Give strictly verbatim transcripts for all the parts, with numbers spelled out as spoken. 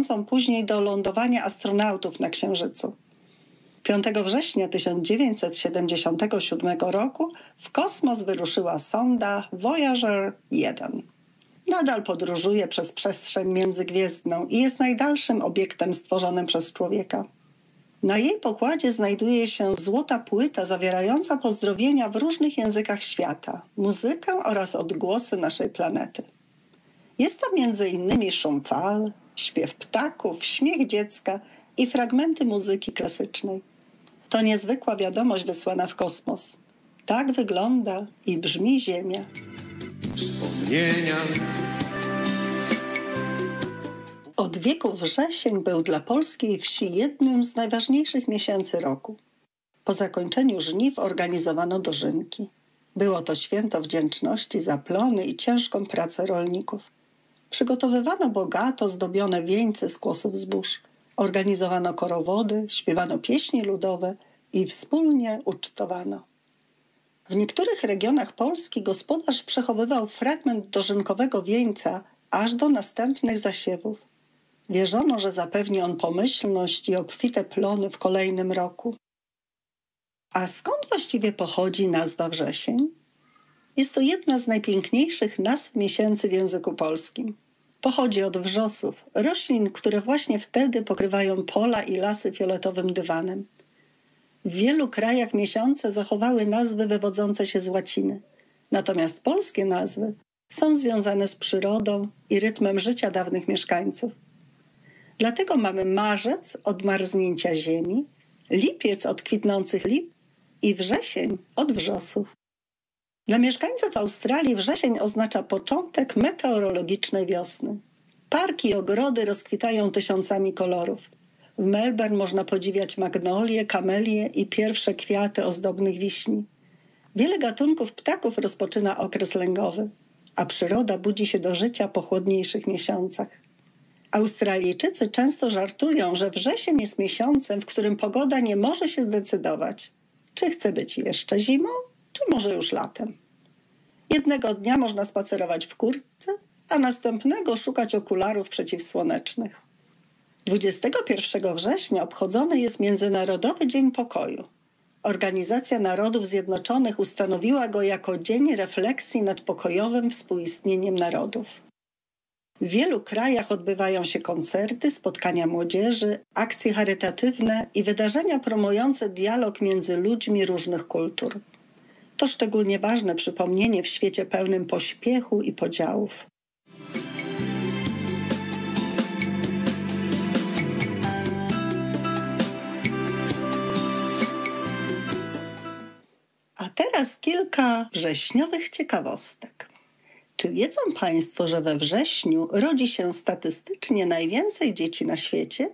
służącą później do lądowania astronautów na Księżycu. piątego września tysiąc dziewięćset siedemdziesiątego siódmego roku w kosmos wyruszyła sonda Voyager jeden. Nadal podróżuje przez przestrzeń międzygwiezdną i jest najdalszym obiektem stworzonym przez człowieka. Na jej pokładzie znajduje się złota płyta zawierająca pozdrowienia w różnych językach świata, muzykę oraz odgłosy naszej planety. Jest tam między innymi szum fal, śpiew ptaków, śmiech dziecka i fragmenty muzyki klasycznej. To niezwykła wiadomość wysłana w kosmos. Tak wygląda i brzmi Ziemia. Wspomnienia. Od wieków wrzesień był dla polskiej wsi jednym z najważniejszych miesięcy roku. Po zakończeniu żniw organizowano dożynki. Było to święto wdzięczności za plony i ciężką pracę rolników. Przygotowywano bogato zdobione wieńce z kłosów zbóż. Organizowano korowody, śpiewano pieśni ludowe i wspólnie ucztowano. W niektórych regionach Polski gospodarz przechowywał fragment dożynkowego wieńca aż do następnych zasiewów. Wierzono, że zapewni on pomyślność i obfite plony w kolejnym roku. A skąd właściwie pochodzi nazwa wrzesień? Jest to jedna z najpiękniejszych nazw miesięcy w języku polskim. Pochodzi od wrzosów, roślin, które właśnie wtedy pokrywają pola i lasy fioletowym dywanem. W wielu krajach miesiące zachowały nazwy wywodzące się z łaciny. Natomiast polskie nazwy są związane z przyrodą i rytmem życia dawnych mieszkańców. Dlatego mamy marzec od marznięcia ziemi, lipiec od kwitnących lip i wrzesień od wrzosów. Dla mieszkańców Australii wrzesień oznacza początek meteorologicznej wiosny. Parki i ogrody rozkwitają tysiącami kolorów. W Melbourne można podziwiać magnolie, kamelie i pierwsze kwiaty ozdobnych wiśni. Wiele gatunków ptaków rozpoczyna okres lęgowy, a przyroda budzi się do życia po chłodniejszych miesiącach. Australijczycy często żartują, że wrzesień jest miesiącem, w którym pogoda nie może się zdecydować, czy chce być jeszcze zimą, czy może już latem. Jednego dnia można spacerować w kurtce, a następnego szukać okularów przeciwsłonecznych. dwudziestego pierwszego września obchodzony jest Międzynarodowy Dzień Pokoju. Organizacja Narodów Zjednoczonych ustanowiła go jako dzień refleksji nad pokojowym współistnieniem narodów. W wielu krajach odbywają się koncerty, spotkania młodzieży, akcje charytatywne i wydarzenia promujące dialog między ludźmi różnych kultur. To szczególnie ważne przypomnienie w świecie pełnym pośpiechu i podziałów. A teraz kilka wrześniowych ciekawostek. Czy wiedzą Państwo, że we wrześniu rodzi się statystycznie najwięcej dzieci na świecie?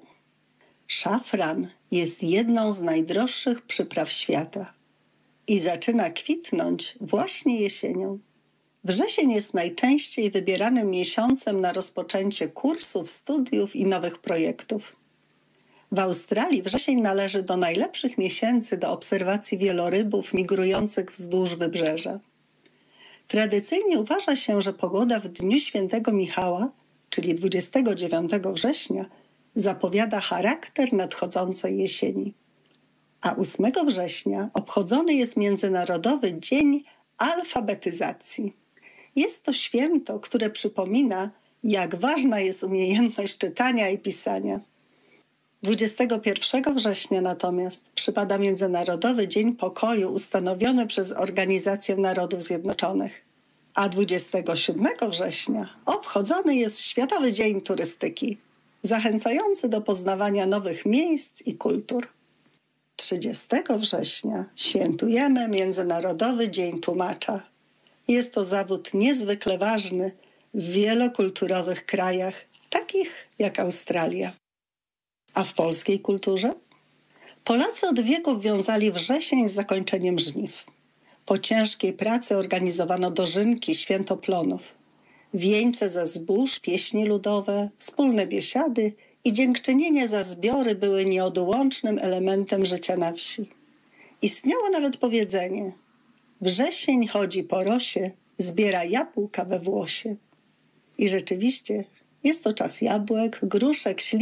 Szafran jest jedną z najdroższych przypraw świata i zaczyna kwitnąć właśnie jesienią. Wrzesień jest najczęściej wybieranym miesiącem na rozpoczęcie kursów, studiów i nowych projektów. W Australii wrzesień należy do najlepszych miesięcy do obserwacji wielorybów migrujących wzdłuż wybrzeża. Tradycyjnie uważa się, że pogoda w dniu świętego Michała, czyli dwudziestego dziewiątego września, zapowiada charakter nadchodzącej jesieni. A ósmego września obchodzony jest Międzynarodowy Dzień Alfabetyzacji. Jest to święto, które przypomina, jak ważna jest umiejętność czytania i pisania. dwudziestego pierwszego września natomiast przypada Międzynarodowy Dzień Pokoju ustanowiony przez Organizację Narodów Zjednoczonych, a dwudziestego siódmego września obchodzony jest Światowy Dzień Turystyki, zachęcający do poznawania nowych miejsc i kultur. trzydziestego września świętujemy Międzynarodowy Dzień Tłumacza. Jest to zawód niezwykle ważny w wielokulturowych krajach, takich jak Australia. A w polskiej kulturze? Polacy od wieków wiązali wrzesień z zakończeniem żniw. Po ciężkiej pracy organizowano dożynki, święto plonów. Wieńce ze zbóż, pieśni ludowe, wspólne biesiady i dziękczynienie za zbiory były nieodłącznym elementem życia na wsi. Istniało nawet powiedzenie: wrzesień chodzi po rosie, zbiera jabłka we włosie. I rzeczywiście jest to czas jabłek, gruszek, śliwek,